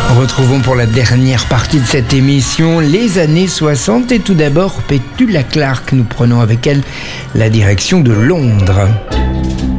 Retrouvons pour la dernière partie de cette émission les années 60 et tout d'abord Petula Clark. Nous prenons avec elle la direction de Londres.